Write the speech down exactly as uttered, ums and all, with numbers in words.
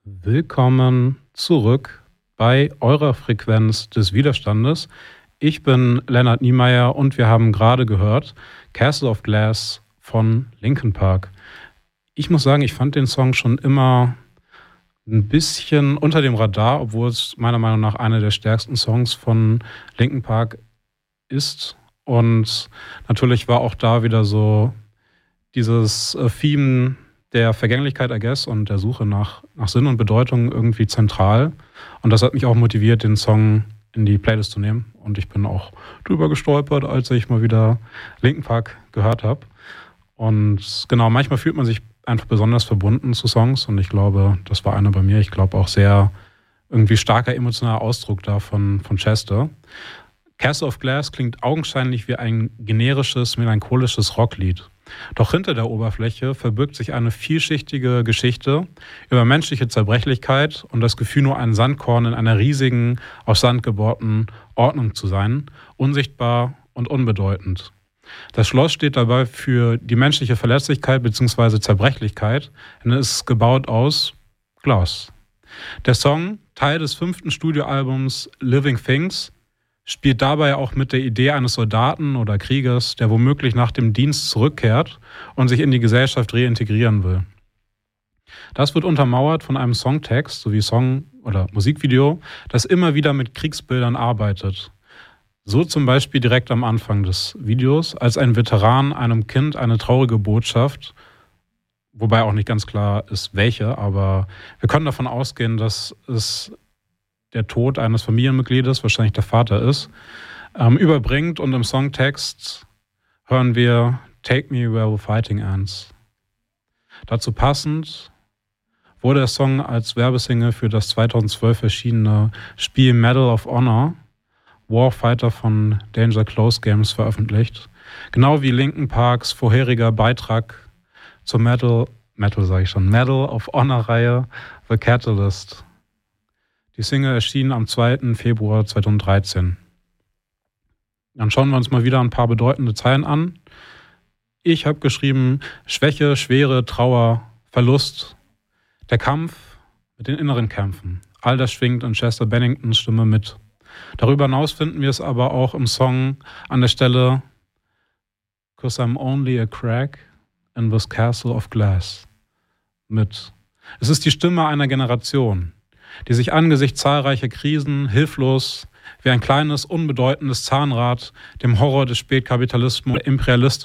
Willkommen zurück bei eurer Frequenz des Widerstandes. Ich bin Lennart Niemeyer und wir haben gerade gehört Castle of Glass von Linkin Park. Ich muss sagen, ich fand den Song schon immer ein bisschen unter dem Radar, obwohl es meiner Meinung nach einer der stärksten Songs von Linkin Park ist. Und natürlich war auch da wieder so dieses äh, Theme der Vergänglichkeit, I guess, und der Suche nach, nach Sinn und Bedeutung irgendwie zentral. Und das hat mich auch motiviert, den Song in die Playlist zu nehmen. Und ich bin auch drüber gestolpert, als ich mal wieder Linkin Park gehört habe. Und genau, manchmal fühlt man sich einfach besonders verbunden zu Songs. Und ich glaube, das war einer bei mir. Ich glaube auch sehr irgendwie starker emotionaler Ausdruck da von, von Chester. Castle of Glass klingt augenscheinlich wie ein generisches, melancholisches Rocklied. Doch hinter der Oberfläche verbirgt sich eine vielschichtige Geschichte über menschliche Zerbrechlichkeit und das Gefühl, nur ein Sandkorn in einer riesigen, aus Sand gebohrten Ordnung zu sein, unsichtbar und unbedeutend. Das Schloss steht dabei für die menschliche Verletzlichkeit bzw. Zerbrechlichkeit, denn es ist gebaut aus Glas. Der Song, Teil des fünften Studioalbums Living Things, spielt dabei auch mit der Idee eines Soldaten oder Kriegers, der womöglich nach dem Dienst zurückkehrt und sich in die Gesellschaft reintegrieren will. Das wird untermauert von einem Songtext sowie Song- oder Musikvideo, das immer wieder mit Kriegsbildern arbeitet. So zum Beispiel direkt am Anfang des Videos, als ein Veteran einem Kind eine traurige Botschaft, wobei auch nicht ganz klar ist, welche, aber wir können davon ausgehen, dass es der Tod eines Familienmitgliedes, wahrscheinlich der Vater ist, ähm, überbringt. Und im Songtext hören wir Take Me Where the Fighting Ends. Dazu passend wurde der Song als Werbesingle für das zweitausendzwölf erschienene Spiel Medal of Honor, Warfighter von Danger Close Games, veröffentlicht. Genau wie Linkin Parks vorheriger Beitrag zur Medal, Metal sage ich schon, Medal of Honor-Reihe The Catalyst. Die Single erschien am zweiten Februar zweitausenddreizehn. Dann schauen wir uns mal wieder ein paar bedeutende Zeilen an. Ich habe geschrieben: Schwäche, Schwere, Trauer, Verlust, der Kampf mit den inneren Kämpfen. All das schwingt in Chester Benningtons Stimme mit. Darüber hinaus finden wir es aber auch im Song an der Stelle "'Cause I'm only a crack in this castle of glass" mit. Es ist die Stimme einer Generation, die sich angesichts zahlreicher Krisen hilflos wie ein kleines, unbedeutendes Zahnrad dem Horror des Spätkapitalismus, der Imperialisten